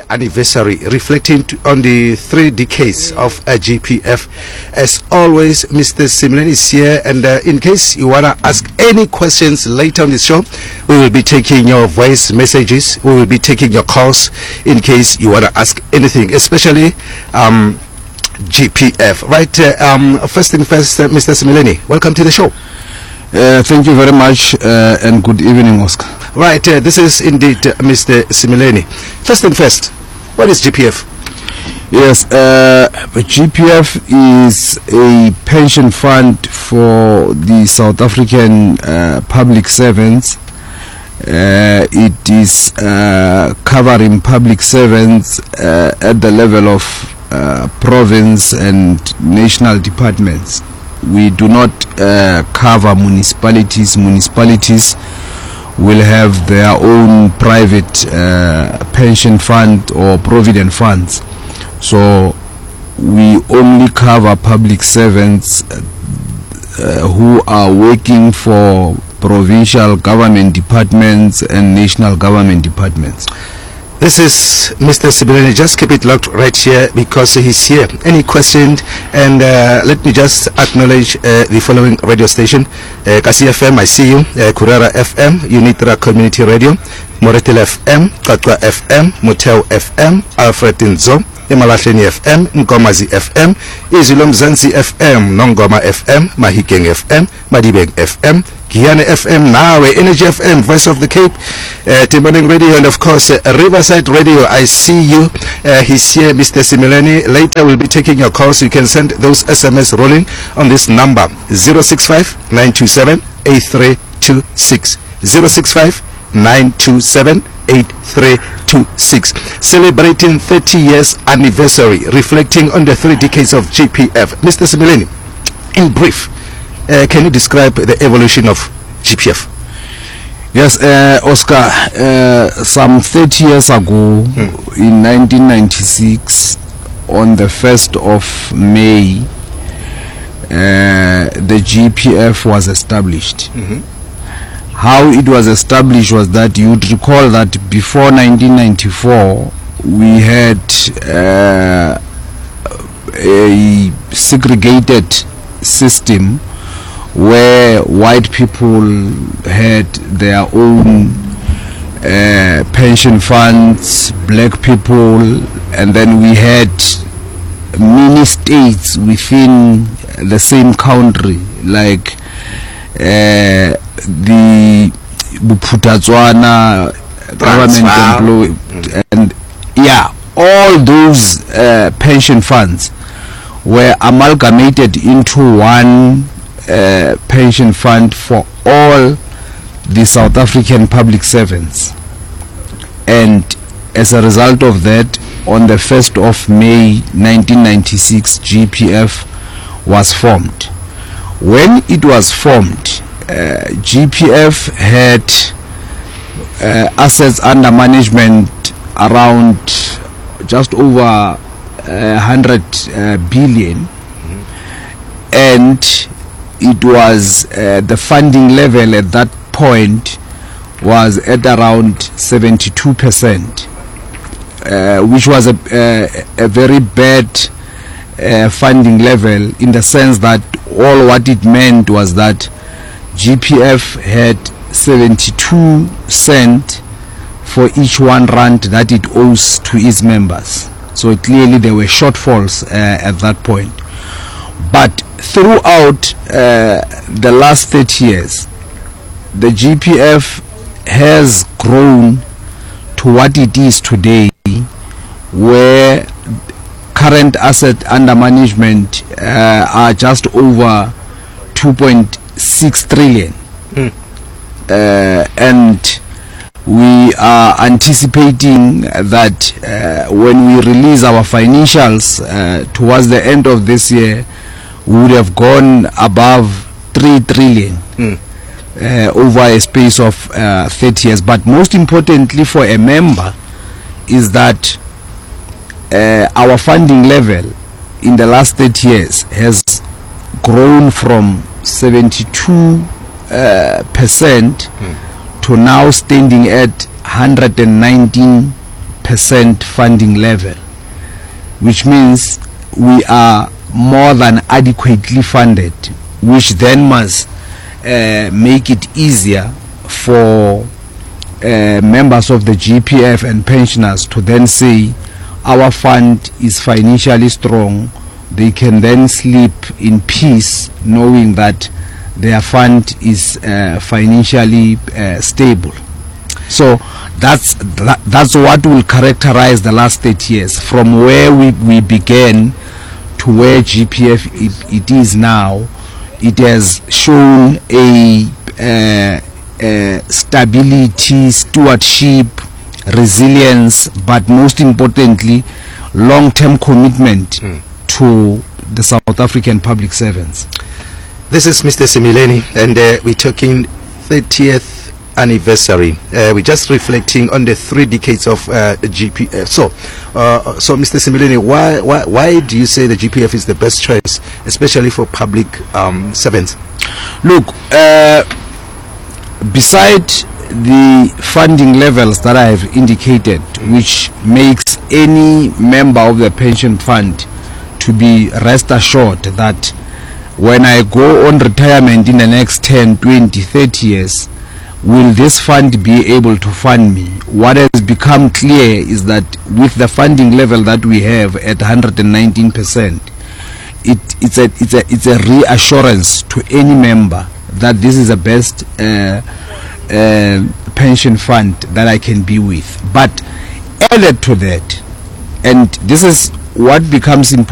anniversary, reflecting on the 3 decades of GPF. As always, Mr. Simelane is here, and in case you want to ask any questions later on the show, we will be taking your voice messages, we will be taking your calls in case you want to ask anything, especially GPF. Right, first thing first, Mr. Simelane, welcome to the show. Thank you very much, and good evening, Oscar. Right, this is indeed Mr. Simelane. First thing first, what is GPF? Yes, GPF is a pension fund for the South African public servants. It is covering public servants at the level of province and national departments. We do not cover municipalities. Municipalities will have their own private pension fund or provident funds. So we only cover public servants who are working for provincial government departments and national government departments. This is Mr. Simelane. Just keep it locked right here because he's here. Any question? And let me just acknowledge the following radio station: Kasi FM, I see you. Kurara FM, Unitra Community Radio, Moretel FM, Katwa FM, Motel FM, Alfred Nzo, Emalahleni FM, Nkomazi FM, Izilomzansi FM, Nongoma FM, Mahikeng FM, Madibeng FM, Giyane FM, Nawe, Energy FM, Voice of the Cape, Timbaning Radio, and of course Riverside Radio. I see you. He's here, Mr. Simelane. Later we'll be taking your calls. You can send those SMS rolling on this number 065-927-8326 065-927-8326. Celebrating 30 years anniversary, reflecting on the 3 decades of GPF. Mr. Simelane, in brief, can you describe the evolution of GPF? Yes, Oscar, some 30 years ago, in 1996, on the 1st of May, the GPF was established. How it was established was that you'd recall that before 1994, we had a segregated system where white people had their own pension funds, black people, and then we had mini states within the same country, like the Buputatswana government employee, and all those pension funds were amalgamated into one pension fund for all the South African public servants. And as a result of that, on the 1st of May 1996, GPF was formed. When it was formed, GPF had assets under management around just over 100 billion, and it was the funding level at that point was at around 72%, which was a very bad funding level, in the sense that all what it meant was that GPF had 72 cents for each 1 rand that it owes to its members. So clearly there were shortfalls at that point. But throughout the last 30 years, the GPF has grown to what it is today, where current assets under management are just over 2.6 trillion. And we are anticipating that when we release our financials towards the end of this year, we would have gone above 3 trillion over a space of 30 years. But most importantly for a member is that our funding level in the last 30 years has grown from 72% to now standing at 119%. 99% funding level, which means we are more than adequately funded, which then must make it easier for members of the GPF and pensioners to then say our fund is financially strong. They can then sleep in peace knowing that their fund is financially stable. So that's what will characterize the last 30 years, from where we began to where GPF it is now. It has shown a stability, stewardship, resilience, but most importantly, long-term commitment to the South African public servants. This is Mr. Simileni, and we're talking 30th anniversary. We're just reflecting on the 3 decades of GPF. So Mr. Simileni, why do you say the GPF is the best choice, especially for public servants? Look, beside the funding levels that I have indicated, which makes any member of the pension fund to be rest assured that when I go on retirement in the next 10, 20, 30 years, will this fund be able to fund me? What has become clear is that with the funding level that we have at 119%, it's a reassurance to any member that this is the best pension fund that I can be with. But added to that, and this is what becomes important